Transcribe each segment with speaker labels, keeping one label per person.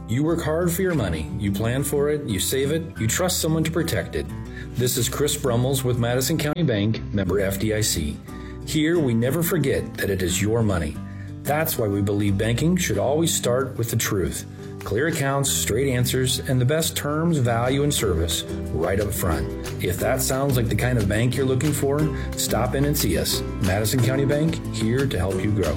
Speaker 1: You work hard for your money. You plan for it, you save it, you trust someone to protect it. This is Chris Brummels with Madison County Bank, member FDIC. Here, we never forget that it is your money. That's why we believe banking should always start with the truth. Clear accounts, straight answers, and the best terms, value, and service right up front. If that sounds like the kind of bank you're looking for, stop in and see us. Madison County Bank, here to help you grow.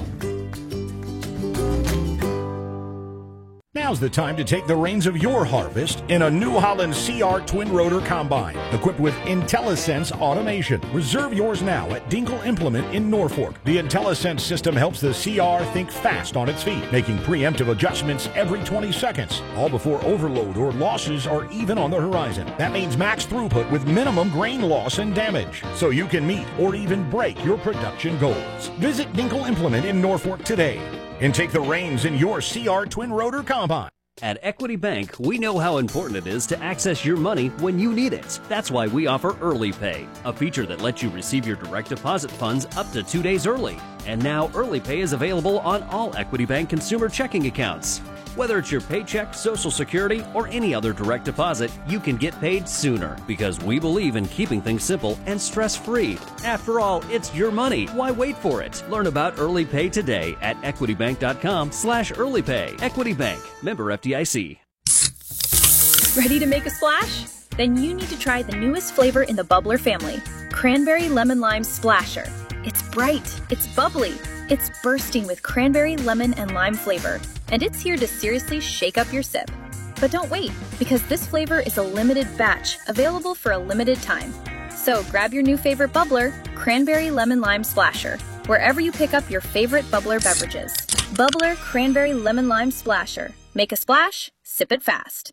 Speaker 2: Now's the time to take the reins of your harvest in a New Holland CR Twin Rotor Combine, equipped with IntelliSense automation. Reserve yours now at Dinkle Implement in Norfolk. The IntelliSense system helps the CR think fast on its feet, making preemptive adjustments every 20 seconds, all before overload or losses are even on the horizon. That means max throughput with minimum grain loss and damage, so you can meet or even break your production goals. Visit Dinkle Implement in Norfolk today and take the reins in your CR Twin Rotor Combine.
Speaker 3: At Equity Bank, we know how important it is to access your money when you need it. That's why we offer Early Pay, a feature that lets you receive your direct deposit funds up to 2 days early. And now Early Pay is available on all Equity Bank consumer checking accounts. Whether it's your paycheck, Social Security, or any other direct deposit, you can get paid sooner because we believe in keeping things simple and stress-free. After all, it's your money. Why wait for it? Learn about Early Pay today at equitybank.com/earlypay. Equity Bank, member FDIC.
Speaker 4: Ready to make a splash? Then you need to try the newest flavor in the Bubbler family, Cranberry Lemon Lime Splasher. It's bright, it's bubbly, it's bursting with cranberry, lemon, and lime flavor, and it's here to seriously shake up your sip. But don't wait, because this flavor is a limited batch, available for a limited time. So grab your new favorite bubbler, Cranberry Lemon Lime Splasher, wherever you pick up your favorite bubbler beverages. Bubbler Cranberry Lemon Lime Splasher. Make a splash, sip it fast.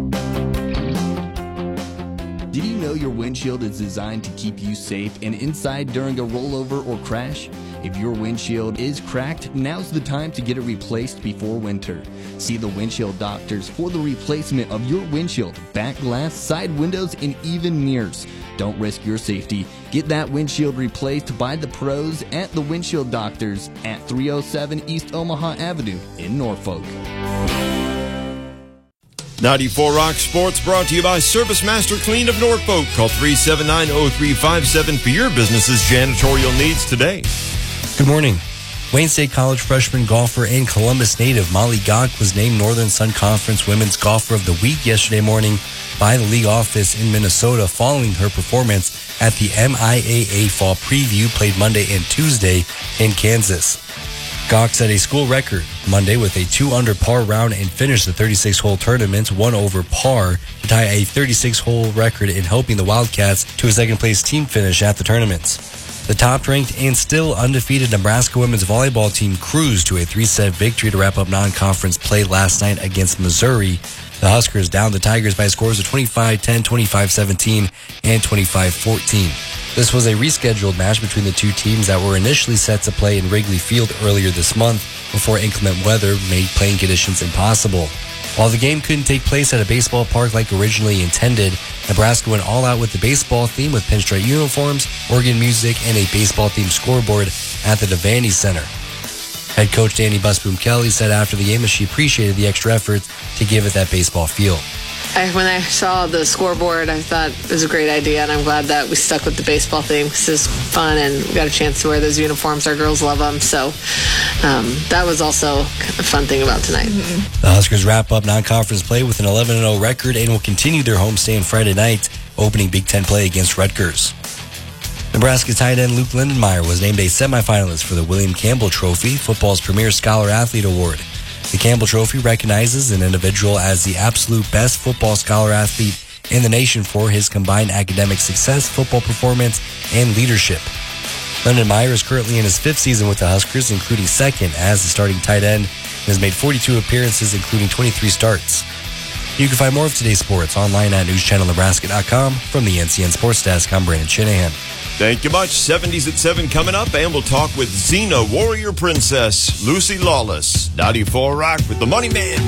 Speaker 5: Did you know your windshield is designed to keep you safe and inside during a rollover or crash? If your windshield is cracked, now's the time to get it replaced before winter. See the windshield doctors for the replacement of your windshield, back glass, side windows, and even mirrors. Don't risk your safety. Get that windshield replaced by the pros at the Windshield Doctors at 307 East Omaha Avenue in Norfolk.
Speaker 6: 94 Rock Sports brought to you by Service Master Clean of Norfolk. Call 379-0357 for your business's janitorial needs today.
Speaker 7: Good morning. Wayne State College freshman golfer and Columbus native Molly Gok was named Northern Sun Conference Women's Golfer of the Week yesterday morning by the league office in Minnesota following her performance at the MIAA Fall Preview played Monday and Tuesday in Kansas. Gok set a school record Monday with a 2-under par round and finished the 36-hole tournament 1 over par to tie a 36-hole record in helping the Wildcats to a second-place team finish at the tournament. The top-ranked and still undefeated Nebraska women's volleyball team cruised to a 3-set victory to wrap up non-conference play last night against Missouri. The Huskers downed the Tigers by scores of 25-10, 25-17, and 25-14. This was a rescheduled match between the two teams that were initially set to play in Wrigley Field earlier this month before inclement weather made playing conditions impossible. While the game couldn't take place at a baseball park like originally intended, Nebraska went all out with the baseball theme with pinstripe uniforms, organ music, and a baseball-themed scoreboard at the Devaney Center. Head coach Danny Busboom Kelly said after the game that she appreciated the extra effort to give it that baseball feel.
Speaker 8: When I saw the scoreboard, I thought it was a great idea, and I'm glad that we stuck with the baseball theme. This is fun, and we got a chance to wear those uniforms. Our girls love them, so that was also a fun thing about tonight.
Speaker 7: The Huskers wrap up non-conference play with an 11-0 record and will continue their homestand on Friday night, opening Big Ten play against Rutgers. Nebraska tight end Luke Lindenmeyer was named a semifinalist for the William Campbell Trophy, football's premier scholar athlete award. The Campbell Trophy recognizes an individual as the absolute best football scholar athlete in the nation for his combined academic success, football performance, and leadership. Lindenmeyer is currently in his 5th season with the Huskers, including 2nd as the starting tight end, and has made 42 appearances, including 23 starts. You can find more of today's sports online at newschannelnebraska.com. From the NCN Sports Desk, I'm Brandon Shanahan.
Speaker 6: Thank you much. 70s at 7 coming up, and we'll talk with Xena Warrior Princess Lucy Lawless. 94 Rock with the Money Man.